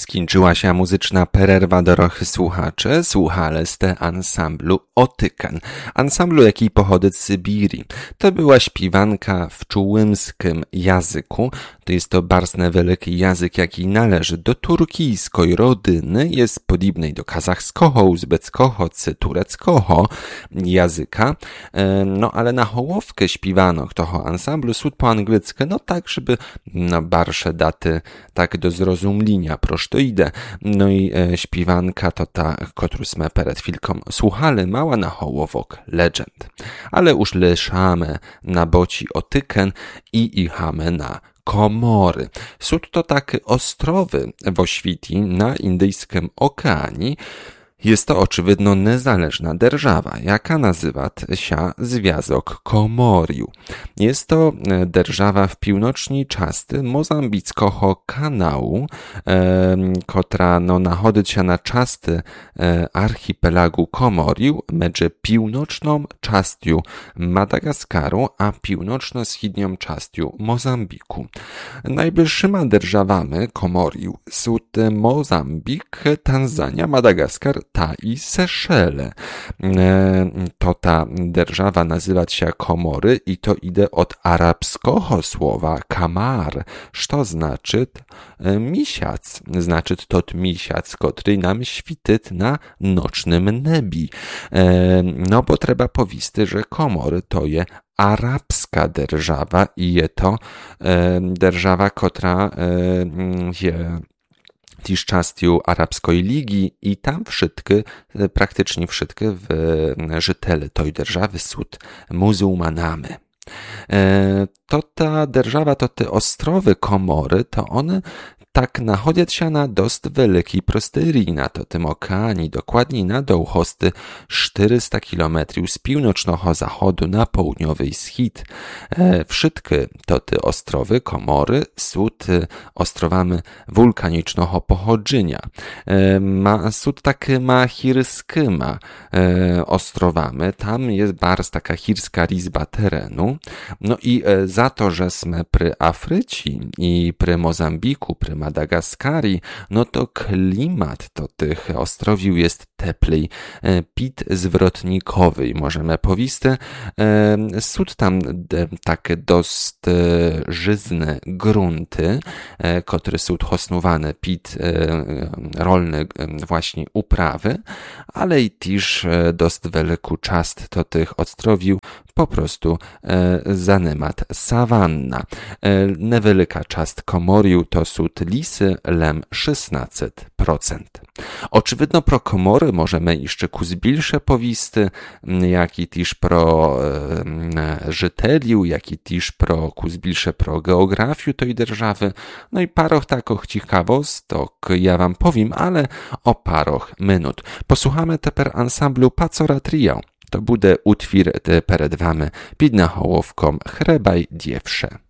Skończyła się muzyczna pererwa, drodzy słuchacze. Słuchali ste ansamblu Otykan. Ansamblu, jaki pochodzi z Sybirii. To była śpiewanka w czułymskim języku. To jest to bardzo wielki język, jaki należy do turkijskiej rodyny. Jest podobny do kazachskiego, uzbeckiego czy tureckiego języka. No ale na hołowkę śpiewanok toho ansamblu są po angielsku, no tak, żeby barsze daty tak do zrozumienia prosto idę. No i śpiewanka to ta, którą sme przed chwilką słuchali, mała na hołowok Legend. Ale już leszamy na boci Otyken i ichamy na Komory. Są to takie ostrowy w oświti na Indyjskim Okeanie. Jest to oczywiście niezależna держава, jaka nazywa się Związek Komoriu. Jest to держава w północnej części mozambickiego kanału, która nachodzi się na części archipelagu Komoriu między północną częścią Madagaskaru a północno-wschodnią częścią Mozambiku. Najbliższymi державami Komoriu są Mozambik, Tanzania, Madagaskar i Seszele. To ta держава nazywa się Komory i to idzie od arabskiego słowa kamar, co znaczy misiac. Znaczy to misiac, który nam świeci na nocnym nebi. No bo trzeba powiedzieć, że Komory to je arabska держава i je to держава, która je też częścią Arabskiej Ligi i tam praktycznie wszystkie żytele tej державy są muzułmanami. To ta держава, to te ostrowy Komory, to one tak nachodzą się na dość wielkiej prosterii na tym okeanie, dokładniej na dołhosty 400 km z północnego zachodu na południowy wschód. Wszystkie to te ostrowy Komory są ostrowami wulkanicznego pochodzenia. Są takimi chirskimi ostrowami. Tam jest bardzo taka chirska rizba terenu. No i za to, że sme przy Afryce i przy Mozambiku, przy Madagaskari, no to klimat to tych ostrowił jest teplej, pit zwrotnikowy, możemy powiedzieć. Są tam takie dość żyzne grunty, które są hosnowane pit rolne właśnie uprawy, ale i też dość wielką część to tych ostrowił po prostu zanemat sawanna. Niewielka część Komoriu to są lisy, lem 16%. Oczywiście pro Komory możemy jeszcze kuzbilsze powisty, jak i też pro żyteliu, jak i też pro kuzbilsze pro geografiu tej державy. No i paroch takich ciekawostek ja wam powiem, ale o paroch minut. Posłuchamy teraz ansamblu Pacora Trio. To bude utwór przed wami pod nahołowką Chrebaj Dziewsze.